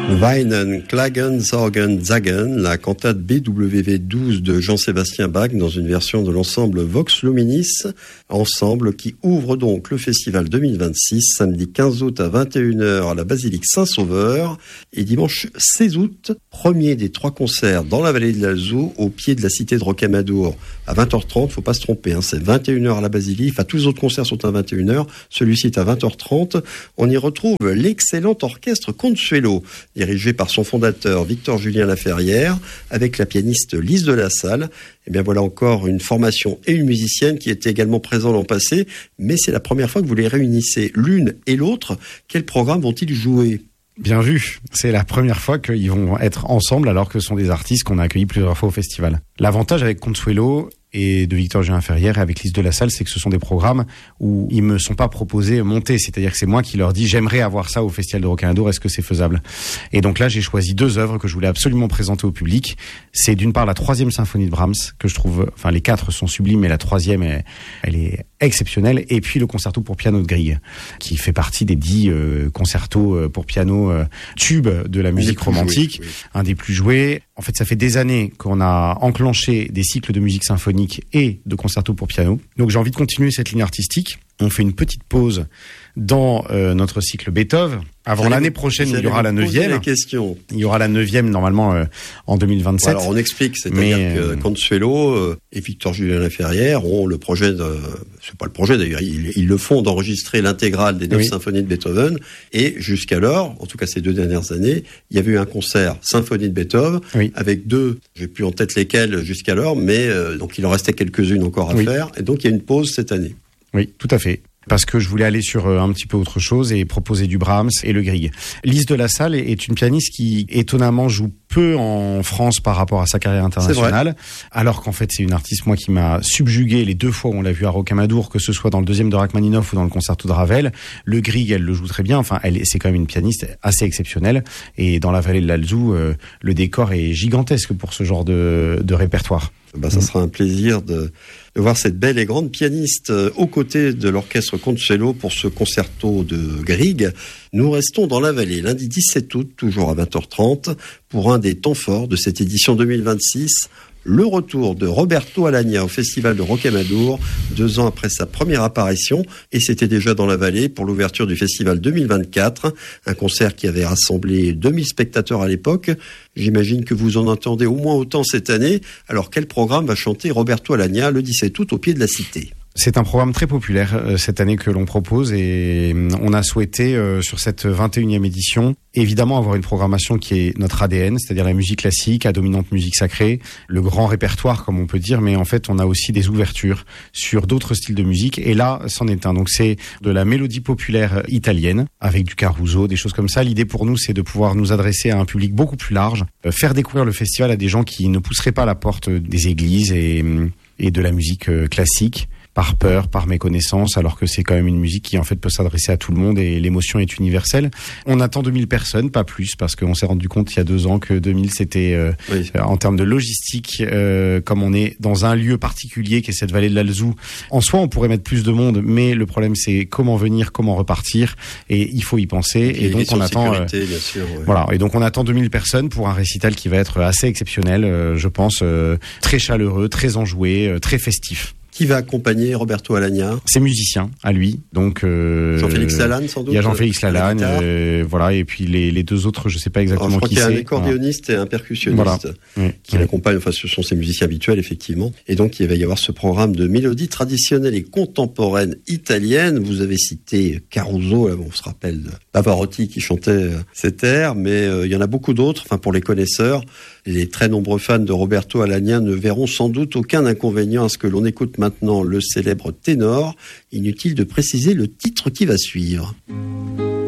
Weinen, Klagen, Sorgen, Zagen, la cantate BWV 12 de Jean-Sébastien Bach dans une version de l'ensemble Vox Luminis, ensemble qui ouvre donc le festival 2026, samedi 15 août à 21h à la basilique Saint-Sauveur et dimanche 16 août, premier des 3 concerts dans la vallée de l'Alzou, au pied de la cité de Rocamadour à 20h30, faut pas se tromper, c'est 21h à la basilique, enfin tous les autres concerts sont à 21h, celui-ci est à 20h30, on y retrouve l'excellent orchestre Consuelo, dirigé par son fondateur Victor-Julien Laferrière, avec la pianiste Lise de la Salle. Et bien voilà encore une formation et une musicienne qui était également présent l'an passé, mais c'est la première fois que vous les réunissez l'une et l'autre. Quel programme vont-ils jouer ? Bien vu, c'est la première fois qu'ils vont être ensemble alors que ce sont des artistes qu'on a accueillis plusieurs fois au festival. L'avantage avec Consuelo et de Victor-Julien Laferrière et avec Lise de la Salle, c'est que ce sont des programmes où ils me sont pas proposés montés, c'est-à-dire que c'est moi qui leur dis j'aimerais avoir ça au Festival de Rocamadour, est-ce que c'est faisable ? Et donc là j'ai choisi 2 œuvres que je voulais absolument présenter au public. C'est d'une part la 3e symphonie de Brahms, que je trouve, enfin les 4 sont sublimes, mais la 3e elle est exceptionnelle, et puis le concerto pour piano de Grieg, qui fait partie des 10 concertos pour piano tubes de la musique romantique, oui. Un des plus joués. En fait, ça fait des années qu'on a enclenché des cycles de musique symphonique et de concerto pour piano. Donc j'ai envie de continuer cette ligne artistique. On fait une petite pause dans notre cycle Beethoven. Avant l'année prochaine, il y aura la 9e. Il y aura la 9e normalement en 2027. Alors on explique, c'est-à-dire que Consuelo et Victor-Julien Laferrière ont le projet c'est pas le projet d'ailleurs, ils le font d'enregistrer l'intégrale des 9 symphonies de Beethoven. Et jusqu'alors, en tout cas ces 2 dernières années, il y avait eu un concert symphonie de Beethoven avec 2, j'ai plus en tête lesquels jusqu'alors, mais donc il en restait quelques-unes encore à faire. Et donc il y a une pause cette année. Oui, tout à fait. Parce que je voulais aller sur un petit peu autre chose et proposer du Brahms et le Grieg. Lise de la Salle est une pianiste qui étonnamment joue peu en France par rapport à sa carrière internationale, alors qu'en fait c'est une artiste moi qui m'a subjugué les 2 fois où on l'a vu à Rocamadour, que ce soit dans le 2e de Rachmaninoff ou dans le concerto de Ravel. Le Grieg, elle le joue très bien, enfin c'est quand même une pianiste assez exceptionnelle, et dans la vallée de l'Alzou, le décor est gigantesque pour ce genre de répertoire. Ça sera un plaisir de voir cette belle et grande pianiste aux côtés de l'orchestre Consuelo pour ce concerto de Grieg. Nous restons dans la vallée lundi 17 août, toujours à 20h30, pour un des temps forts de cette édition 2026, le retour de Roberto Alagna au Festival de Rocamadour, 2 ans après sa première apparition, et c'était déjà dans la vallée pour l'ouverture du Festival 2024, un concert qui avait rassemblé 2000 spectateurs à l'époque. J'imagine que vous en entendez au moins autant cette année. Alors quel programme va chanter Roberto Alagna le 17 août au pied de la Cité ? C'est un programme très populaire cette année que l'on propose, et on a souhaité sur cette 21e édition évidemment avoir une programmation qui est notre ADN, c'est-à-dire la musique classique à dominante musique sacrée, le grand répertoire comme on peut dire, mais en fait on a aussi des ouvertures sur d'autres styles de musique, et là c'en est un. Donc c'est de la mélodie populaire italienne avec du Caruso, des choses comme ça. L'idée pour nous c'est de pouvoir nous adresser à un public beaucoup plus large, faire découvrir le festival à des gens qui ne pousseraient pas la porte des églises et de la musique classique, par peur, par méconnaissance, alors que c'est quand même une musique qui en fait peut s'adresser à tout le monde et l'émotion est universelle. On attend 2000 personnes, pas plus, parce qu'on s'est rendu compte il y a 2 ans que 2000 c'était en termes de logistique, comme on est dans un lieu particulier qui est cette vallée de l'Alzou. En soi, on pourrait mettre plus de monde, mais le problème c'est comment venir, comment repartir, et il faut y penser. Et donc on attend, bien sûr, voilà. Et donc on attend 2000 personnes pour un récital qui va être assez exceptionnel, je pense, très chaleureux, très enjoué, très festif. Qui va accompagner Roberto Alagna ? C'est musicien à lui, donc Jean-Félix Lalanne sans doute. Il y a Jean-Félix Lalanne, voilà, et puis les 2 autres, je sais pas exactement qui c'est. Je crois qu'il y a un accordéoniste et un percussionniste qui l'accompagnent. Enfin, ce sont ses musiciens habituels effectivement. Et donc il va y avoir ce programme de mélodies traditionnelles et contemporaines italiennes. Vous avez cité Caruso, on se rappelle de Pavarotti qui chantait cet air, mais il y en a beaucoup d'autres. Enfin, pour les connaisseurs, les très nombreux fans de Roberto Alagna ne verront sans doute aucun inconvénient à ce que l'on écoute maintenant le célèbre ténor. Inutile de préciser le titre qui va suivre.